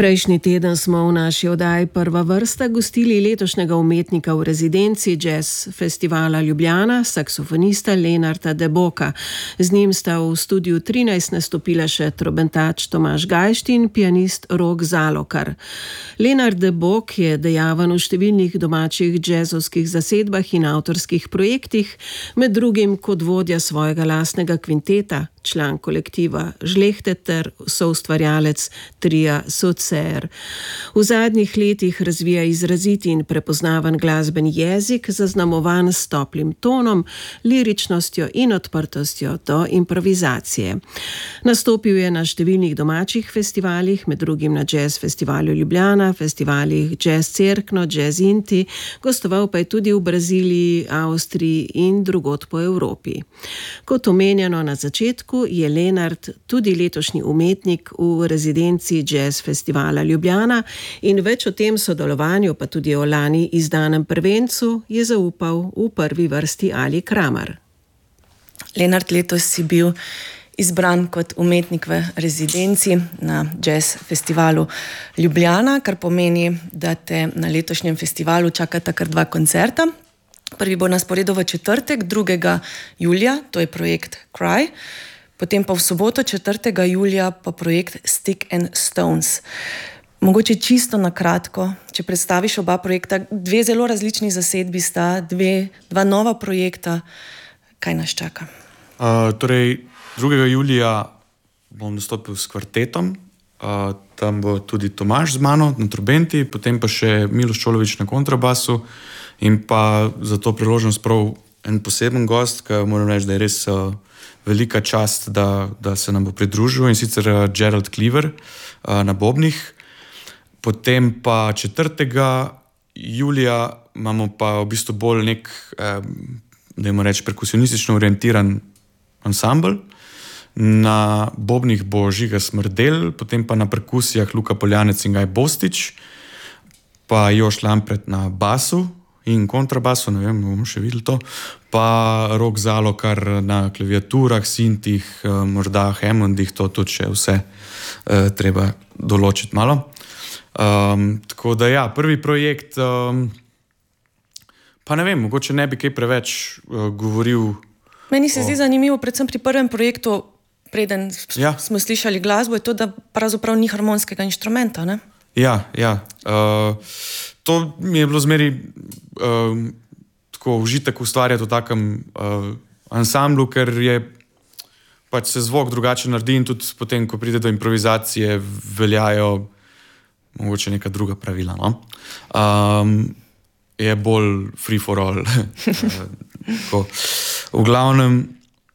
Prejšnji teden smo v naši oddaji Prva vrsta gostili letošnjega umetnika v rezidenci Jazz Festivala Ljubljana, saksofonista Lenarta De Boka. Z njim sta v studiu 13 nastopila še trobentač Tomaž Gajšt in pianist Rok Zalokar. Lenart De Bok je dejaven v številnih domačih džezovskih zasedbah in avtorskih projektih, med drugim kot vodja svojega lastnega kvinteta, član kolektiva Žlehte ter soustvarjalec tria Sotser. V zadnjih letih razvija izraziti in prepoznaven glasbeni jezik, zaznamovan s toplim tonom, liričnostjo in odprtostjo do improvizacije. Nastopil je na številnih domačih festivalih, med drugim na Jazz Festivalu Ljubljana, festivalih Jazz Cerkno, Jazz Inti, gostoval pa je tudi v Braziliji, Avstriji in drugod po Evropi. Kot omenjeno na začetku, je Lenart tudi letošnji umetnik v rezidenci Jazz Festivala Ljubljana in več o tem sodelovanju, pa tudi o lani izdanem prvencu, je zaupal v prvi vrsti Ali Kramar. Lenart, letos si bil izbran kot umetnik v rezidenci na Jazz Festivalu Ljubljana, kar pomeni, da te na letošnjem festivalu čakata kar 2 koncerta. Prvi bo na sporedu v četrtek, 2. julija, to je projekt Cry, potem pa v soboto, 4. julija, pa projekt Stick and Stones. Mogoče čisto na kratko, če predstaviš oba projekta, 2 zelo različni zasedbi sta, 2 nova projekta, kaj nas čaka? Torej, 2. julija bom nastopil s kvartetom, tam bo tudi Tomaž z mano na trobenti, potem pa še Miloš Čolović na kontrabasu in pa za to priložnost prav en poseben gost, ki moram reči, da je res velika čast, da se nam bo pridružil, in sicer Gerald Cleaver na bobnih. Potem pa 4. julija imamo pa v bistvu bolj nek, dajmo reči, perkusionistično orientiran ansambl. Na bobnih bo Žiga Smrdel, potem pa na perkusijah Luka Poljanec in Gaj Bostič, pa Jož Lampret na basu in kontrabasu, ne vem, bomo še videli to, pa Rok Zalokar na klaviaturah, sintih, morda Hammondih, to tudi še vse treba določiti malo. Tako da ja, prvi projekt, pa ne vem, mogoče ne bi kaj preveč govoril. Meni se zdi zanimivo, predvsem pri prvem projektu, preden smo slišali glasbo, je to, da pravzaprav ni harmonskega inštrumenta, ne? Ja. To mi je bilo zmeri tako užitek ustvarjati v takem ansamblu, ker je pač se zvok drugače naredi in tudi potem, ko pride do improvizacije, veljajo mogoče neka druga pravila, no? Je bolj free for all. Tako. V glavnem,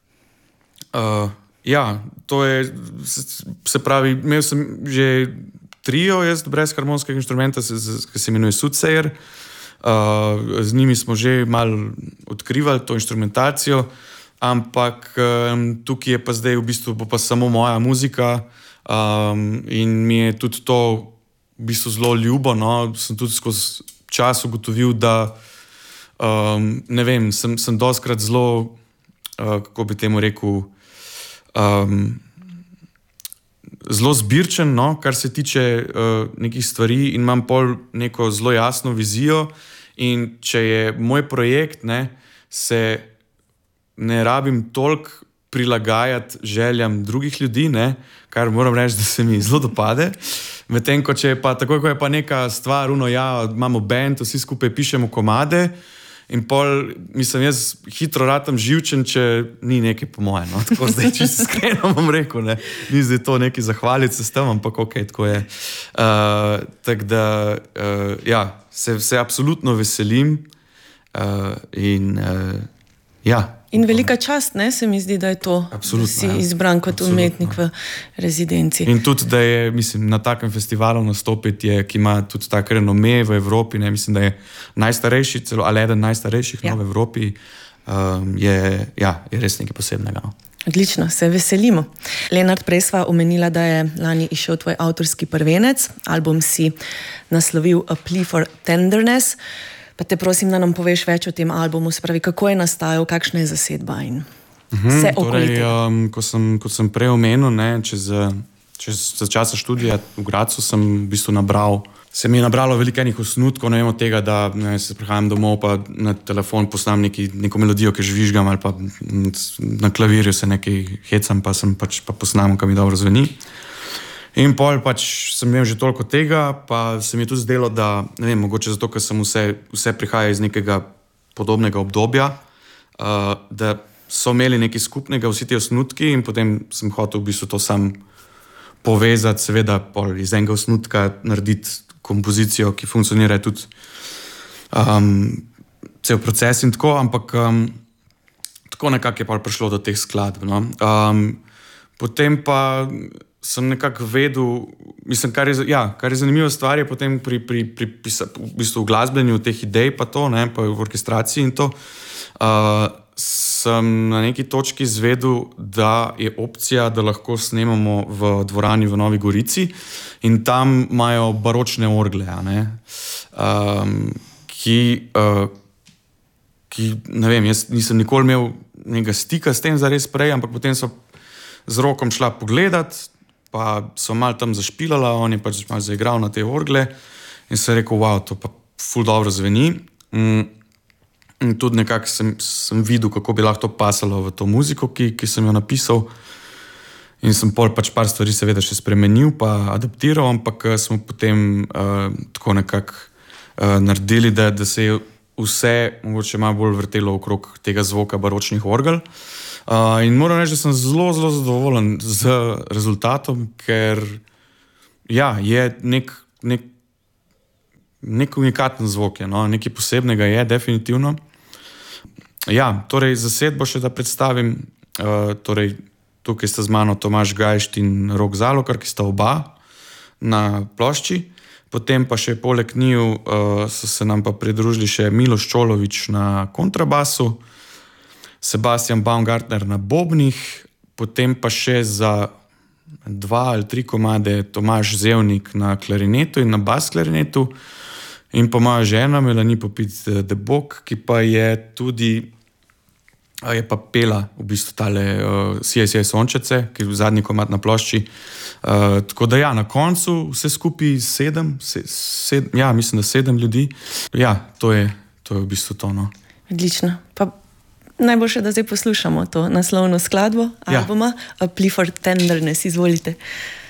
to je, se pravi, imel sem že trio jaz brez harmonskega inštrumenta, ki se imenuje Soothsayer. Z njimi smo že malo odkrivali to inštrumentacijo, ampak tukaj je pa zdaj v bistvu pa samo moja muzika, in mi je tudi to v bistvu zelo ljubo, no. Sem tudi skozi čas ugotovil, da ne vem, sem dostikrat zelo, kako bi temu rekel, zelo zbirčen, no, kar se tiče nekih stvari, in imam pol neko zelo jasno vizijo, in če je moj projekt, ne, se ne rabim toliko prilagajati željam drugih ljudi, ne, kar moram reči, da se mi zelo dopade. Medtem ko če je pa takoj, ko je pa neka stvar, imamo band, vsi skupaj pišemo komade, in pol, mislim, jaz hitro ratam živčen, če ni nekaj po moje, no, tako zdaj čisto iskreno bom rekel, ne, ni zdaj to neki zahvaliti se s tem, ampak okej, tako je. Tako da, ja, se absolutno veselim, in In velika čast, ne, se mi zdi, da je to, absolutno, da si izbran kot umetnik v rezidenci. In tudi, da je, mislim, na takem festivalu nastopiti, ki ima tudi tak renome v Evropi, ne, mislim, da je najstarejši, celo, ali eden najstarejših v Evropi, je res nekaj posebnega, no. Odlično, se veselimo. Lenart, prej sva omenila, da je lani išel tvoj avtorski prvenec, album si naslovil A Plea for Tenderness. Pa te prosim, da nam poveš več o tem albumu, se pravi, kako je nastajal, kakšna je zasedba in vse okoli tega. Torej, kot sem prej omenil, ne, čez za časa študija v Gradcu sem v bistvu nabral. Se mi je nabralo veliko enih osnutkov, ne vem od tega, da se prihajam domov, pa na telefon posnam neko melodijo, ki žvižgam, ali pa na klavirju se nekaj hecam, pa posnam, kam mi dobro zveni. In pol sem imel že toliko tega, pa se mi je tudi zdelo, da, ne vem, mogoče zato, ker sem vse prihaja iz nekega podobnega obdobja, da so imeli nekaj skupnega vsi ti osnutki in potem sem hotel v bistvu to sam povezati, seveda pol iz enega osnutka narediti kompozicijo, ki funkcionira tudi cel proces in tako, ampak tako nekako je pa prišlo do teh skladb. No. Potem pa sem nekako vedel, mislim, kar je zanimiva stvar, je potem pri v bistvu glasbenju teh idej pa to, ne, pa v orkestraciji in to, sem na neki točki izvedel, da je opcija, da lahko snemamo v dvorani v Novi Gorici in tam imajo baročne orgle, ki, ne vem, jaz nisem nikoli imel nekega stika s tem zares prej, ampak potem so z Rokom šla pogledat, pa so malo tam zašpilala, on je pač malo zaigral na te orgle in se je rekel, wow, to pa ful dobro zveni. In tudi nekako sem videl, kako bi lahko to pasalo v to muziko, ki sem jo napisal. In sem pol pač par stvari seveda še spremenil, pa adaptiral, ampak smo potem tako nekako naredili, da se je vse mogoče malo bolj vrtelo okrog tega zvoka baročnih orgel. In moram reči, da sem zelo, zelo zadovoljen z rezultatom, ker je nek unikaten zvok, no? Nekaj posebnega je, definitivno. Torej zasedbo še da predstavim, torej tukaj sta z mano Tomaž Gajšt in Rok Zalokar, ki sta oba na plošči. Potem pa še poleg njiju so se nam pa pridružili še Miloš Čolovič na kontrabasu, Sebastian Baumgartner na bobnih, potem pa še za 2 ali 3 komade Tomaž Zevnik na klarinetu in na bas klarinetu in pa moja žena Melanie Popit-Debok, ki pa je tudi je pa pela v bistvu tale CSI Sončece, ki je zadnji komad na plošči. Tako da na koncu vse skupaj 7, mislim, da 7 ljudi. To je v bistvu to, no. Odlično. Pa najboljše, da zdaj poslušamo to naslovno skladbo albuma, A Plea for Tenderness, izvolite.